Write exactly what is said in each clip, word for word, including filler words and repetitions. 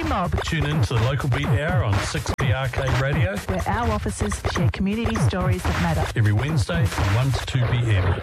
Marlborough. Tune in to the Local Beat Hour on six P R K Radio, where our officers share community stories that matter. Every Wednesday from one to two p.m.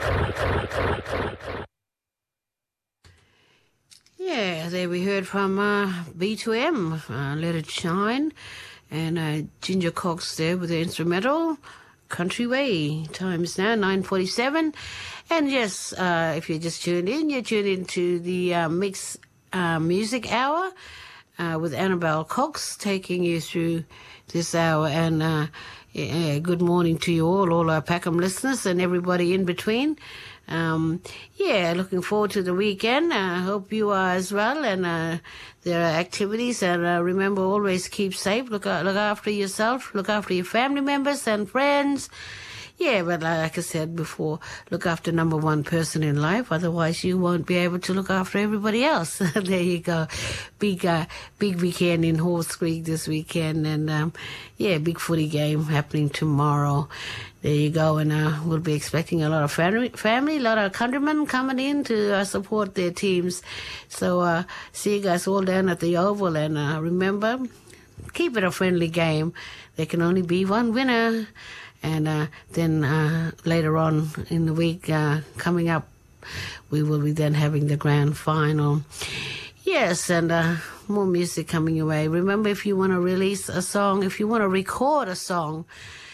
Yeah, there we heard from uh, B two M, uh, Let It Shine, and uh, Ginger Cox there with the instrumental, Country Way. Time is now nine forty-seven. And yes, uh, if you just tuned in, you're tuned into the uh, Mix uh, Music Hour uh, with Annabelle Cox taking you through this hour. And uh, yeah, good morning to you all, all our Packham listeners and everybody in between. Um, yeah, looking forward to the weekend. I uh, hope you are as well. And uh, there are activities. And uh, remember, always keep safe. Look, uh, look after yourself. Look after your family members and friends. Yeah, but like I said before, look after number one person in life. Otherwise, you won't be able to look after everybody else. There you go. Big, uh, big weekend in Horse Creek this weekend. And, um, yeah, big footy game happening tomorrow. There you go. And uh, we'll be expecting a lot of family, family, a lot of countrymen coming in to uh, support their teams. So uh, see you guys all down at the Oval. And uh, remember, keep it a friendly game. There can only be one winner. And uh, then uh, later on in the week uh, coming up, we will be then having the grand final. Yes, and uh, more music coming your way. Remember, if you want to release a song, if you want to record a song,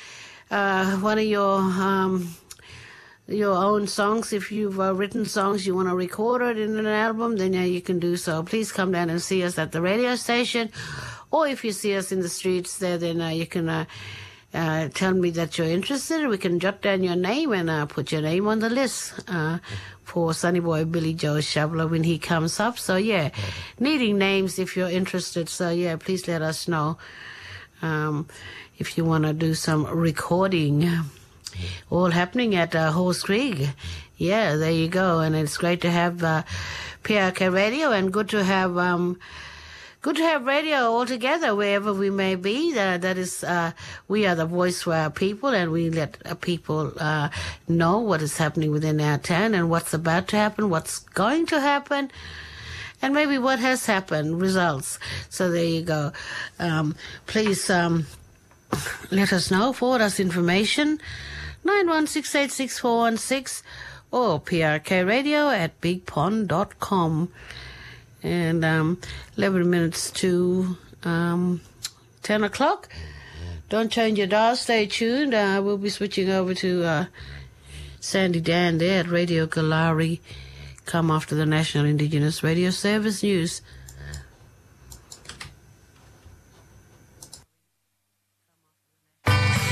uh, one of your um, your own songs, if you've uh, written songs, you want to record it in an album, then yeah, you can do so. Please come down and see us at the radio station. Or if you see us in the streets there, then uh, you can... Uh, Uh, tell me that you're interested. We can jot down your name and uh, put your name on the list uh, for Sonny Boy Billy Joe Shoveler when he comes up. So, yeah, needing names if you're interested. So, yeah, please let us know um, if you want to do some recording. All happening at uh, Horse Creek. Yeah, there you go. And it's great to have uh, P R K Radio and good to have... Um, Good to have radio all together wherever we may be. Uh, that is, uh, we are the voice for our people, and we let uh, people uh, know what is happening within our town and what's about to happen, what's going to happen, and maybe what has happened, results. So there you go. Um, please um, let us know, forward us information, nine one six eight six four one six or P R K radio at big pond dot com. And um, eleven minutes to um, ten o'clock. Don't change your dial. Stay tuned. Uh, we'll be switching over to uh, Sandy Dan there at Radio Kalari. Come after the National Indigenous Radio Service News.